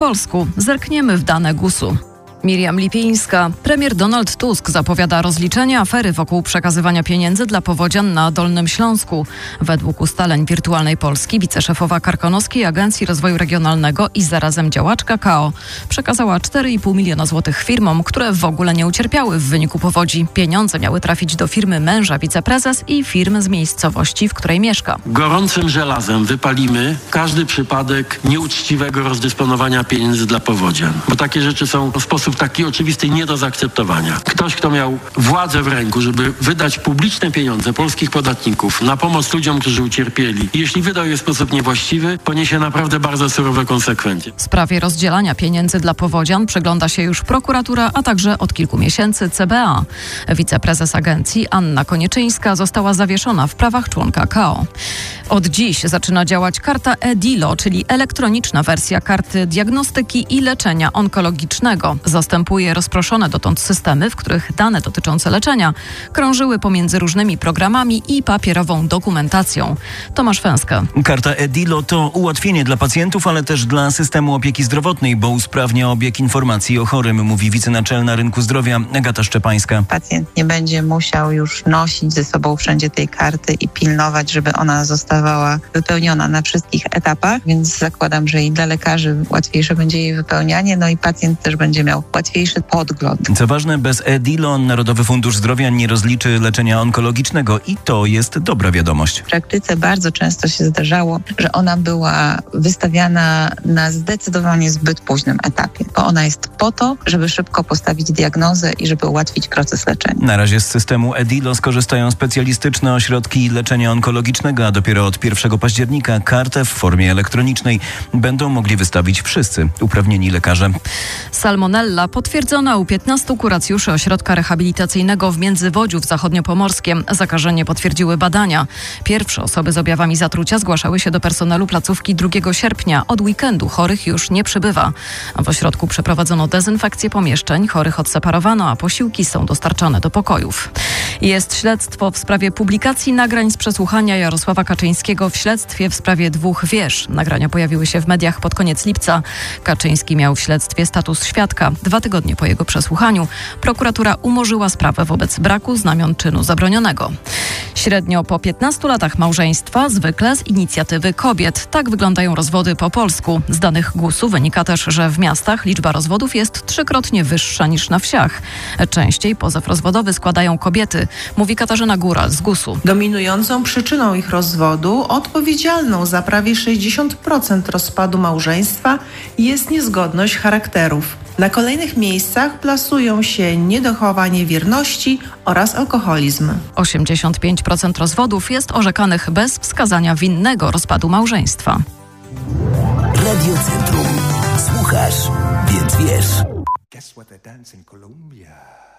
polsku. Zerkniemy w dane GUS-u. Miriam Lipińska. Premier Donald Tusk zapowiada rozliczenie afery wokół przekazywania pieniędzy dla powodzian na Dolnym Śląsku. Według ustaleń Wirtualnej Polski wiceszefowa Karkonoskiej Agencji Rozwoju Regionalnego i zarazem działaczka KO przekazała 4,5 miliona złotych firmom, które w ogóle nie ucierpiały w wyniku powodzi. Pieniądze miały trafić do firmy męża wiceprezes i firmy z miejscowości, w której mieszka. Gorącym żelazem wypalimy każdy przypadek nieuczciwego rozdysponowania pieniędzy dla powodzian, bo takie rzeczy są w sposób taki oczywisty nie do zaakceptowania. Ktoś, kto miał władzę w ręku, żeby wydać publiczne pieniądze polskich podatników na pomoc ludziom, którzy ucierpieli, i jeśli wydał je w sposób niewłaściwy, poniesie naprawdę bardzo surowe konsekwencje. Sprawie rozdzielania pieniędzy dla powodzian przygląda się już prokuratura, a także od kilku miesięcy CBA. Wiceprezes agencji Anna Konieczyńska została zawieszona w prawach członka KO. Od dziś zaczyna działać karta e-DILO, czyli elektroniczna wersja karty diagnostyki i leczenia onkologicznego. Zastępuje rozproszone dotąd systemy, w których dane dotyczące leczenia krążyły pomiędzy różnymi programami i papierową dokumentacją. Tomasz Fęska. Karta e-DILO to ułatwienie dla pacjentów, ale też dla systemu opieki zdrowotnej, bo usprawnia obieg informacji o chorym, mówi wicenaczelna Rynku Zdrowia Agata Szczepańska. Pacjent nie będzie musiał już nosić ze sobą wszędzie tej karty i pilnować, żeby ona zostawała wypełniona na wszystkich etapach, więc zakładam, że i dla lekarzy łatwiejsze będzie jej wypełnianie, no i pacjent też będzie miał łatwiejszy podgląd. Co ważne, bez e-DILO Narodowy Fundusz Zdrowia nie rozliczy leczenia onkologicznego i to jest dobra wiadomość. W praktyce bardzo często się zdarzało, że ona była wystawiana na zdecydowanie zbyt późnym etapie, bo ona jest po to, żeby szybko postawić diagnozę i żeby ułatwić proces leczenia. Na razie z systemu e-DILO skorzystają specjalistyczne ośrodki leczenia onkologicznego, a dopiero od 1 października kartę w formie elektronicznej będą mogli wystawić wszyscy uprawnieni lekarze. Salmonella potwierdzona u 15 kuracjuszy ośrodka rehabilitacyjnego w Międzywodziu w Zachodniopomorskiem. Zakażenie potwierdziły badania. Pierwsze osoby z objawami zatrucia zgłaszały się do personelu placówki 2 sierpnia. Od weekendu chorych już nie przybywa. W ośrodku przeprowadzono dezynfekcję pomieszczeń, chorych odseparowano, a posiłki są dostarczane do pokojów. Jest śledztwo w sprawie publikacji nagrań z przesłuchania Jarosława Kaczyńskiego w śledztwie w sprawie 2 wież. Nagrania pojawiły się w mediach pod koniec lipca. Kaczyński miał w śledztwie status świadka. 2 tygodnie po jego przesłuchaniu prokuratura umorzyła sprawę wobec braku znamion czynu zabronionego. Średnio po 15 latach małżeństwa, zwykle z inicjatywy kobiet. Tak wyglądają rozwody po polsku. Z danych GUS-u wynika też, że w miastach liczba rozwodów jest 3-krotnie wyższa niż na wsiach. Częściej pozew rozwodowy składają kobiety, mówi Katarzyna Góral z GUS-u. Dominującą przyczyną ich rozwodu, odpowiedzialną za prawie 60% rozpadu małżeństwa, jest niezgodność charakterów. Na kolejnych miejscach plasują się niedochowanie wierności oraz alkoholizm. 85% rozwodów jest orzekanych bez wskazania winnego rozpadu małżeństwa. Radio Centrum. Słuchasz, więc wiesz. Guess what they dance in Colombia?